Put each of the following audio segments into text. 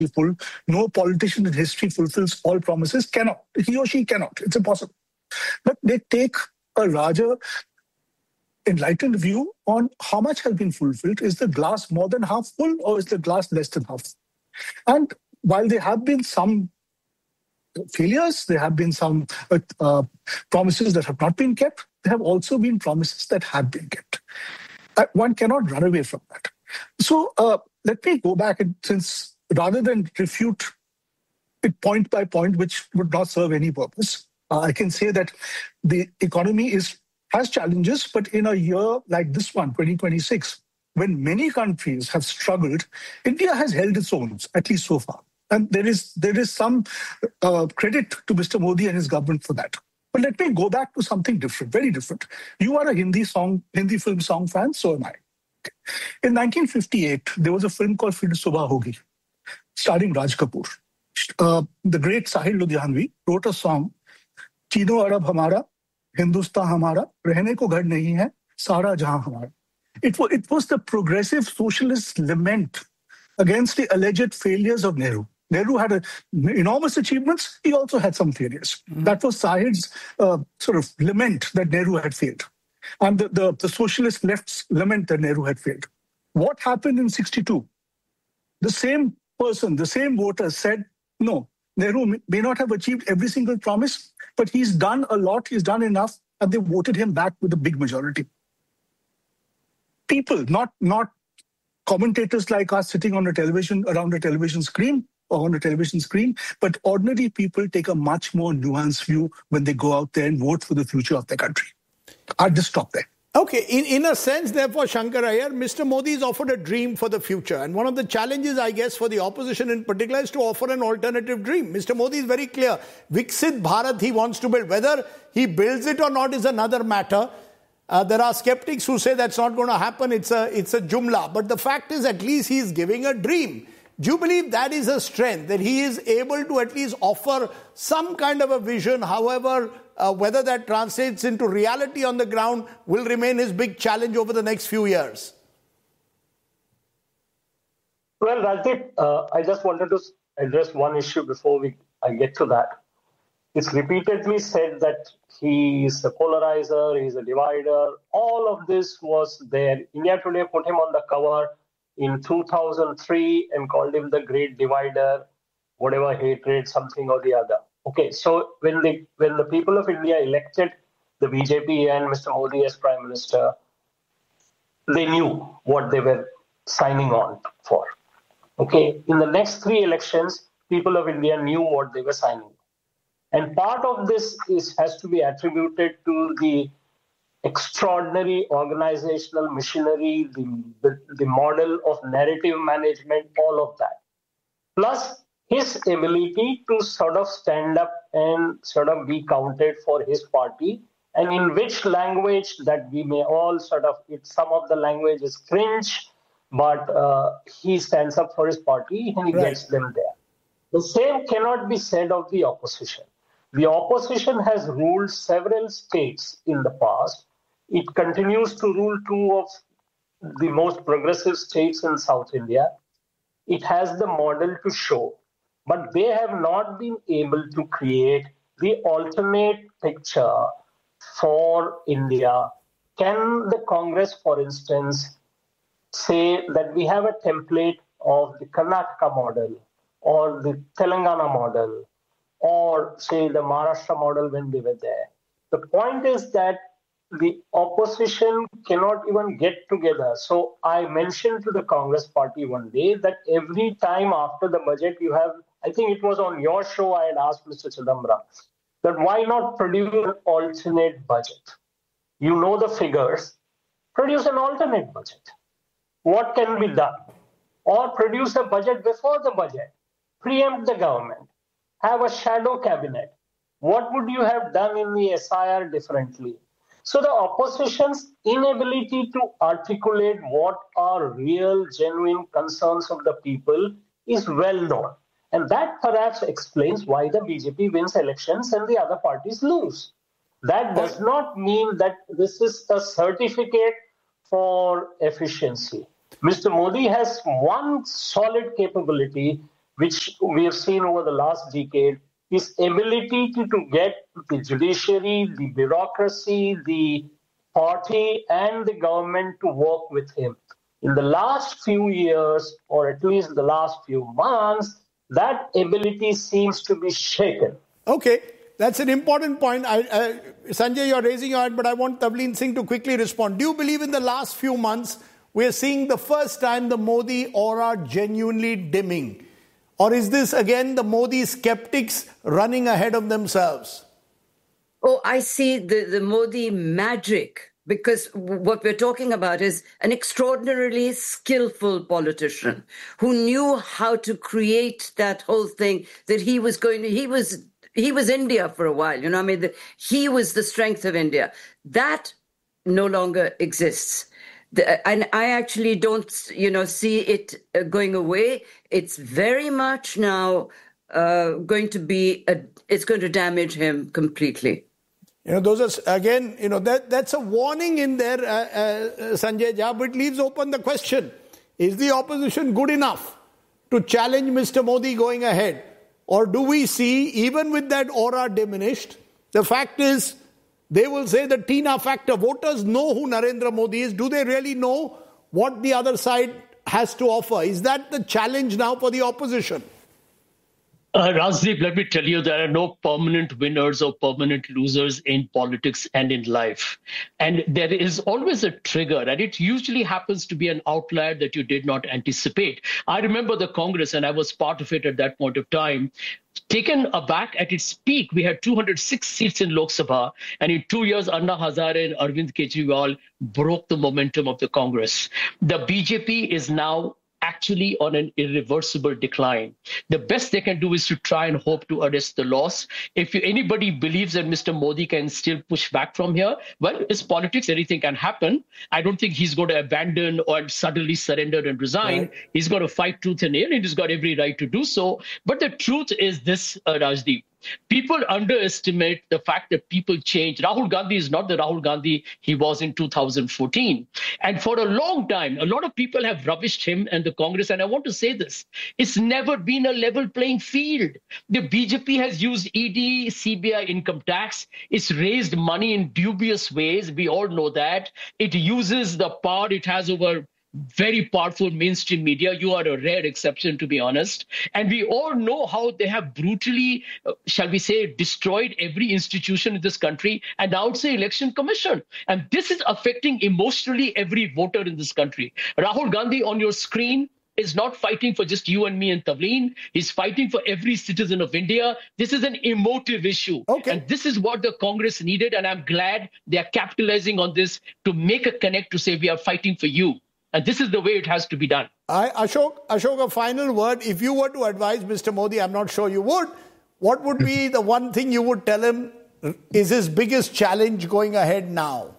full. No politician in history fulfills all promises. Cannot. He or she cannot. It's impossible. But they take a larger enlightened view on how much has been fulfilled. Is the glass more than half full or is the glass less than half full? And while there have been some failures, there have been some promises that have not been kept, there have also been promises that have been kept. One cannot run away from that. So let me go back, and since rather than refute it point by point, which would not serve any purpose, I can say that the economy has challenges, but in a year like this one, 2026, when many countries have struggled, India has held its own, at least so far. And there is some credit to Mr. Modi and his government for that. But let me go back to something different, very different. You are a Hindi film song fan, so am I. In 1958, there was a film called Phir Subah Hogi, starring Raj Kapoor. The great Sahil Ludhianvi wrote a song, Chino Arab Hamara, Hindustan Hamara, Rehne ko ghar nahi hai, Sara Jahan Hamara. It was the progressive socialist lament against the alleged failures of Nehru. Nehru had enormous achievements. He also had some failures. Mm-hmm. That was Sahil's sort of lament that Nehru had failed. And the socialist left's lament that Nehru had failed. What happened in 62? The same person, the same voters said, no, Nehru may not have achieved every single promise, but he's done a lot, he's done enough, and they voted him back with a big majority. People, not commentators like us sitting on around a television screen, but ordinary people take a much more nuanced view when they go out there and vote for the future of their country. I'll just stop there. Okay, in a sense, therefore, Shankar Iyer, Mr. Modi has offered a dream for the future. And one of the challenges, I guess, for the opposition in particular is to offer an alternative dream. Mr. Modi is very clear. Viksit Bharat he wants to build. Whether he builds it or not is another matter. There are skeptics who say that's not going to happen. It's a jumla. But the fact is, at least he's giving a dream. Do you believe that is a strength, that he is able to at least offer some kind of a vision, however, whether that translates into reality on the ground will remain his big challenge over the next few years? Well, Rajdeep, I just wanted to address one issue before I get to that. It's repeatedly said that he is a polarizer, he is a divider. All of this was there. India Today put him on the cover in 2003 and called him the great divider, whatever hatred, something or the other. Okay, so when the people of India elected the BJP and Mr. Modi as Prime Minister, they knew what they were signing on for. Okay, in the next 3 elections, people of India knew what they were signing on. And part of this has to be attributed to the extraordinary organizational machinery, the model of narrative management, all of that. Plus, his ability to sort of stand up and sort of be counted for his party, and in which language that we may all sort of, some of the language is cringe, but he stands up for his party and he gets them there. The same cannot be said of the opposition. The opposition has ruled several states in the past. It continues to rule 2 of the most progressive states in South India. It has the model to show, but they have not been able to create the alternate picture for India. Can the Congress, for instance, say that we have a template of the Karnataka model or the Telangana model, or say the Maharashtra model when they were there? The point is that the opposition cannot even get together. So I mentioned to the Congress party one day that every time after the budget you have, I think it was on your show, I had asked Mr. Chidambaram, that why not produce an alternate budget? You know the figures, produce an alternate budget. What can be done? Or produce a budget before the budget, preempt the government, have a shadow cabinet. What would you have done in the SIR differently? So the opposition's inability to articulate what are real, genuine concerns of the people is well known. And that perhaps explains why the BJP wins elections and the other parties lose. That does not mean that this is a certificate for efficiency. Mr. Modi has one solid capability, which we have seen over the last decade, his ability to get the judiciary, the bureaucracy, the party, and the government to work with him. In the last few years, or at least the last few months, that ability seems to be shaken. Okay, that's an important point. Sanjay, you're raising your hand, but I want Tavleen Singh to quickly respond. Do you believe in the last few months we're seeing the first time the Modi aura genuinely dimming? Or is this again the Modi skeptics running ahead of themselves? Oh, I see the Modi magic, because what we're talking about is an extraordinarily skillful politician who knew how to create that whole thing that he was India for a while. He was the strength of India. That no longer exists. And I actually don't, see it going away. It's very much now going to damage him completely. Those are, again, that's a warning in there, Sanjay Jha, but it leaves open the question, is the opposition good enough to challenge Mr. Modi going ahead? Or do we see, even with that aura diminished, the fact is, they will say the Tina factor. Voters know who Narendra Modi is. Do they really know what the other side has to offer? Is that the challenge now for the opposition? Rajdeep, let me tell you, there are no permanent winners or permanent losers in politics and in life. And there is always a trigger, and it usually happens to be an outlier that you did not anticipate. I remember the Congress, and I was part of it at that point of time. Taken aback at its peak, we had 206 seats in Lok Sabha, and in 2 years, Anna Hazare and Arvind Kejriwal broke the momentum of the Congress. The BJP is now actually on an irreversible decline. The best they can do is to try and hope to arrest the loss. If anybody believes that Mr. Modi can still push back from here, well, it's politics, anything can happen. I don't think he's going to abandon or suddenly surrender and resign. Right. He's going to fight tooth and nail, and he's got every right to do so. But the truth is this, Rajdeep. People underestimate the fact that people change. Rahul Gandhi is not the Rahul Gandhi he was in 2014. And for a long time, a lot of people have rubbished him and the Congress. And I want to say this, it's never been a level playing field. The BJP has used ED, CBI, income tax. It's raised money in dubious ways. We all know that. It uses the power it has over very powerful mainstream media. You are a rare exception, to be honest. And we all know how they have brutally, shall we say, destroyed every institution in this country, and now it's the Election Commission. And this is affecting emotionally every voter in this country. Rahul Gandhi on your screen is not fighting for just you and me and Tavleen. He's fighting for every citizen of India. This is an emotive issue. Okay. And this is what the Congress needed. And I'm glad they are capitalizing on this to make a connect to say we are fighting for you. And this is the way it has to be done. Ashok, a final word. If you were to advise Mr. Modi, I'm not sure you would, what would be the one thing you would tell him is his biggest challenge going ahead now?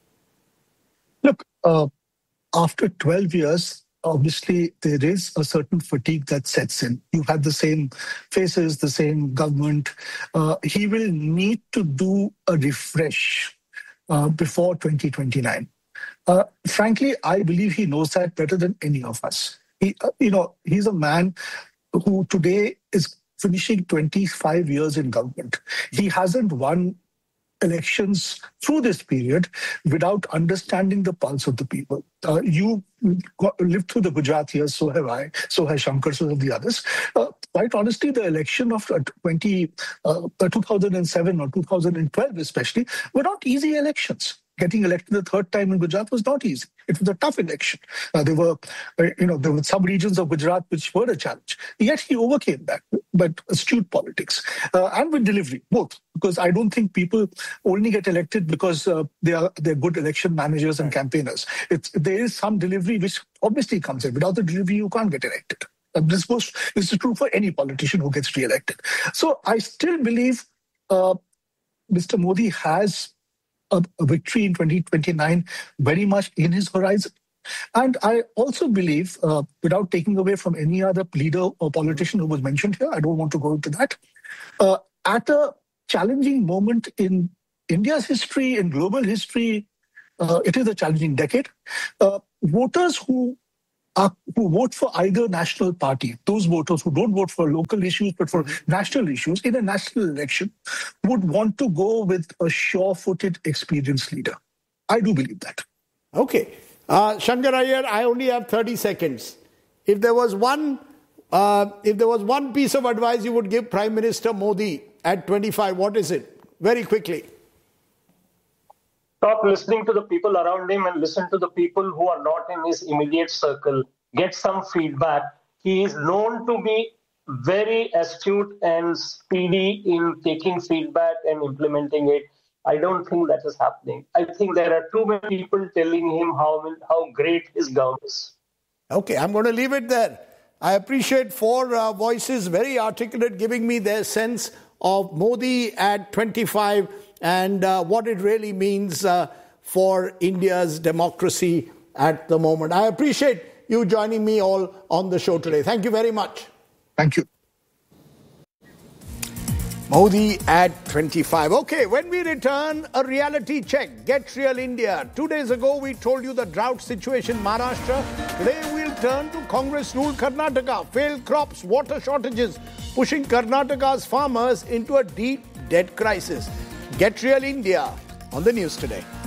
Look, after 12 years, obviously there is a certain fatigue that sets in. You have the same faces, the same government. He will need to do a refresh before 2029. Frankly, I believe he knows that better than any of us. He's a man who today is finishing 25 years in government. He hasn't won elections through this period without understanding the pulse of the people. You lived through the Gujarat years, so have I, so has Shankar, so have the others. Quite honestly, the election of 2007 or 2012 especially were not easy elections. Getting elected the third time in Gujarat was not easy. It was a tough election. There were some regions of Gujarat which were a challenge. Yet he overcame that, but astute politics and with delivery, both. Because I don't think people only get elected because they're good election managers and campaigners. There is some delivery which obviously comes in. Without the delivery, you can't get elected. This is true for any politician who gets re-elected. So I still believe Mr. Modi has a victory in 2029 very much in his horizon. And I also believe, without taking away from any other leader or politician who was mentioned here, I don't want to go into that, at a challenging moment in India's history, in global history, it is a challenging decade. Voters who who vote for either national party, those voters who don't vote for local issues but for national issues in a national election, would want to go with a sure-footed, experienced leader. I do believe that. Okay. Shankar Iyer, I only have 30 seconds. If there was one piece of advice you would give Prime Minister Modi at 25, what is it? Very quickly. Stop listening to the people around him and listen to the people who are not in his immediate circle. Get some feedback. He is known to be very astute and speedy in taking feedback and implementing it. I don't think that is happening. I think there are too many people telling him how great his government is. Okay, I'm going to leave it there. I appreciate 4 voices, very articulate, giving me their sense of Modi at 25 and what it really means for India's democracy at the moment. I appreciate you joining me all on the show today. Thank you very much. Thank you. Modi at 25. Okay, when we return, a reality check. Get Real India. 2 days ago, we told you the drought situation in Maharashtra. Today, we'll turn to Congress-ruled Karnataka. Failed crops, water shortages, pushing Karnataka's farmers into a deep debt crisis. Get Real India on the news today.